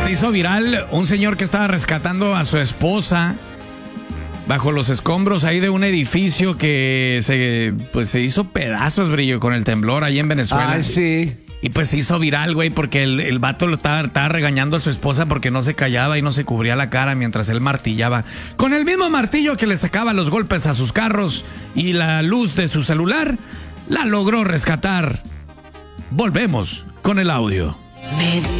se hizo viral un señor que estaba rescatando a su esposa bajo los escombros ahí de un edificio que se hizo pedazos, Brillo, con el temblor ahí en Venezuela. Ay, sí. Y pues se hizo viral, güey, porque el vato lo estaba regañando a su esposa porque no se callaba y no se cubría la cara mientras él martillaba. Con el mismo martillo que le sacaba los golpes a sus carros y la luz de su celular, la logró rescatar. Volvemos con el audio.